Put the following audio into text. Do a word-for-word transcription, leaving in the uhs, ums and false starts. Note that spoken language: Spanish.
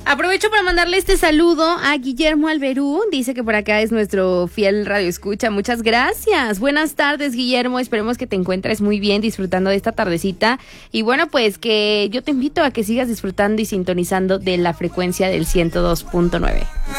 Aprovecho para mandarle este saludo a Guillermo Alberú, dice que por acá es nuestro fiel radio escucha, muchas gracias. Buenas tardes, Guillermo, esperemos que te encuentres muy bien disfrutando de esta tardecita y bueno, pues que yo te invito a que sigas disfrutando y sintonizando de la frecuencia del ciento dos punto nueve.